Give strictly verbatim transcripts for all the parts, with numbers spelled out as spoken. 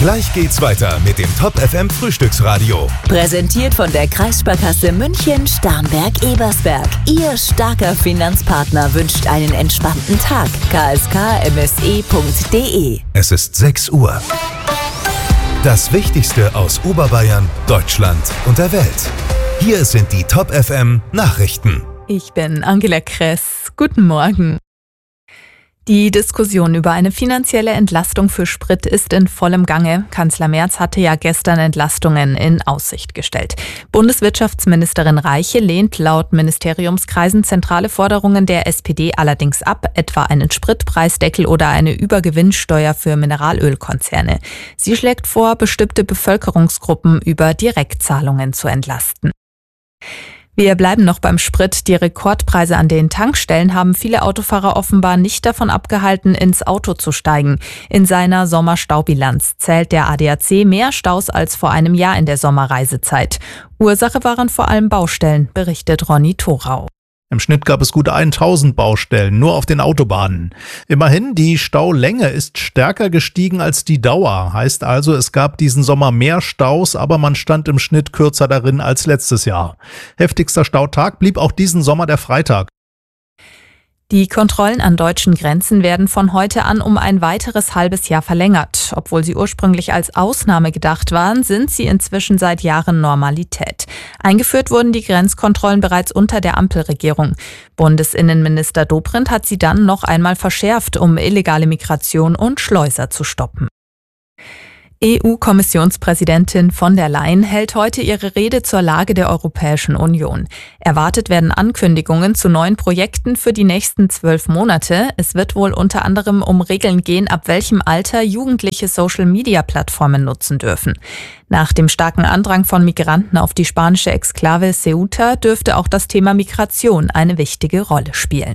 Gleich geht's weiter mit dem Top F M Frühstücksradio. Präsentiert von der Kreissparkasse München Starnberg-Ebersberg. Ihr starker Finanzpartner wünscht einen entspannten Tag. k s k m s e punkt d e. Es ist sechs Uhr. Das Wichtigste aus Oberbayern, Deutschland und der Welt. Hier sind die Top F M Nachrichten. Ich bin Angela Kress. Guten Morgen. Die Diskussion über eine finanzielle Entlastung für Sprit ist in vollem Gange. Kanzler Merz hatte ja gestern Entlastungen in Aussicht gestellt. Bundeswirtschaftsministerin Reiche lehnt laut Ministeriumskreisen zentrale Forderungen der S P D allerdings ab, etwa einen Spritpreisdeckel oder eine Übergewinnsteuer für Mineralölkonzerne. Sie schlägt vor, bestimmte Bevölkerungsgruppen über Direktzahlungen zu entlasten. Wir bleiben noch beim Sprit. Die Rekordpreise an den Tankstellen haben viele Autofahrer offenbar nicht davon abgehalten, ins Auto zu steigen. In seiner Sommerstaubilanz zählt der A D A C mehr Staus als vor einem Jahr in der Sommerreisezeit. Ursache waren vor allem Baustellen, berichtet Ronny Thorau. Im Schnitt gab es gut tausend Baustellen, nur auf den Autobahnen. Immerhin, die Staulänge ist stärker gestiegen als die Dauer. Heißt also, es gab diesen Sommer mehr Staus, aber man stand im Schnitt kürzer darin als letztes Jahr. Heftigster Stautag blieb auch diesen Sommer der Freitag. Die Kontrollen an deutschen Grenzen werden von heute an um ein weiteres halbes Jahr verlängert. Obwohl sie ursprünglich als Ausnahme gedacht waren, sind sie inzwischen seit Jahren Normalität. Eingeführt wurden die Grenzkontrollen bereits unter der Ampelregierung. Bundesinnenminister Dobrindt hat sie dann noch einmal verschärft, um illegale Migration und Schleuser zu stoppen. E U-Kommissionspräsidentin von der Leyen hält heute ihre Rede zur Lage der Europäischen Union. Erwartet werden Ankündigungen zu neuen Projekten für die nächsten zwölf Monate. Es wird wohl unter anderem um Regeln gehen, ab welchem Alter Jugendliche Social-Media-Plattformen nutzen dürfen. Nach dem starken Andrang von Migranten auf die spanische Exklave Ceuta dürfte auch das Thema Migration eine wichtige Rolle spielen.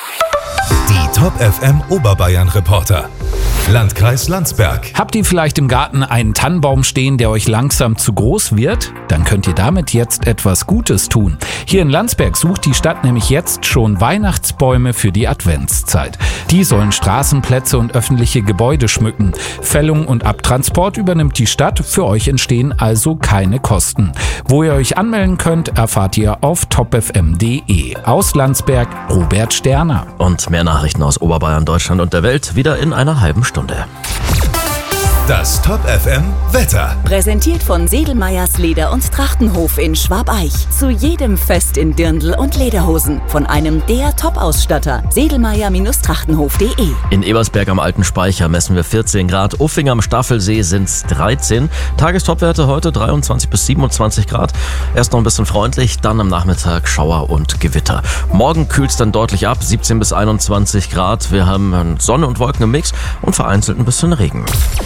Die Top F M Oberbayern Reporter. Landkreis Landsberg. Habt ihr vielleicht im Garten einen Tannenbaum stehen, der euch langsam zu groß wird? Dann könnt ihr damit jetzt etwas Gutes tun. Hier in Landsberg sucht die Stadt nämlich jetzt schon Weihnachtsbäume für die Adventszeit. Die sollen Straßenplätze und öffentliche Gebäude schmücken. Fällung und Abtransport übernimmt die Stadt. Für euch entstehen also keine Kosten. Wo ihr euch anmelden könnt, erfahrt ihr auf top f m punkt d e. Aus Landsberg, Robert Sterner. Und mehr Nachrichten aus Oberbayern, Deutschland und der Welt wieder in einer halben Stunde. Das Top F M Wetter. Präsentiert von Sedelmeyers Leder- und Trachtenhof in Schwabeich. Zu jedem Fest in Dirndl und Lederhosen. Von einem der Top-Ausstatter. sedelmeyer Trachtenhof punkt d e. In Ebersberg am Alten Speicher messen wir vierzehn Grad. Uffing am Staffelsee sind es dreizehn. Tagestopwerte heute dreiundzwanzig bis siebenundzwanzig Grad. Erst noch ein bisschen freundlich, dann am Nachmittag Schauer und Gewitter. Morgen kühlt es dann deutlich ab. siebzehn bis einundzwanzig Grad. Wir haben Sonne und Wolken im Mix und vereinzelt ein bisschen Regen.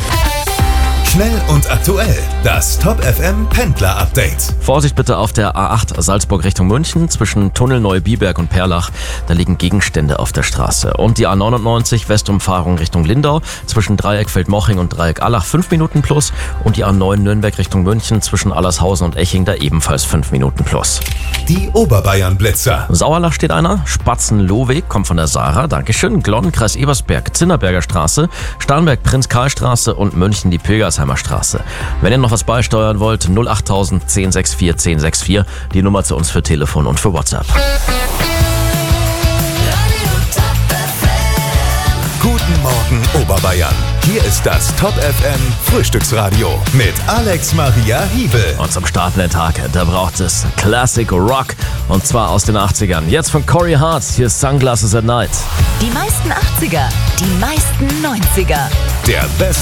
Schnell und aktuell. Das Top F M Pendler Update. Vorsicht bitte auf der A acht Salzburg Richtung München zwischen Tunnel Neubiberg und Perlach. Da liegen Gegenstände auf der Straße. Und die A neunundneunzig Westumfahrung Richtung Lindau zwischen Dreieck Feldmoching und Dreieck Allach fünf Minuten plus. Und die A neun Nürnberg Richtung München zwischen Allershausen und Eching da ebenfalls fünf Minuten plus. Die Oberbayern Blitzer. Sauerlach steht einer. Spatzen-Lohweg kommt von der Sarah. Dankeschön. Glonn, Kreis Ebersberg, Zinnerberger Straße. Starnberg, Prinz-Karl-Straße und München die Pilgersheimer Straße. Wenn ihr noch was beisteuern wollt, null achttausend zehn sechs vier zehn sechs vier, die Nummer zu uns für Telefon und für WhatsApp. Guten Morgen Oberbayern. Hier ist das Top F M Frühstücksradio mit Alex Maria Hiebel. Und zum Starten der Tag, da braucht es Classic Rock und zwar aus den achtzigern. Jetzt von Corey Hart, hier ist Sunglasses at Night. Die meisten achtziger, die meisten neunziger. Der beste